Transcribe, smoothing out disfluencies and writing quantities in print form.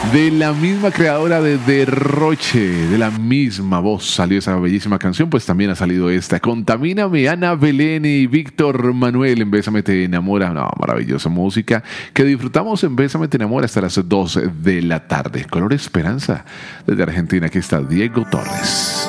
De la misma creadora de Derroche, de la misma voz salió esa bellísima canción, pues también ha salido esta. Contamíname, Ana Belén y Víctor Manuel en Bésame te enamora. No, maravillosa música que disfrutamos en Bésame te enamora hasta las 2 de la tarde. Color Esperanza, desde Argentina, aquí está Diego Torres.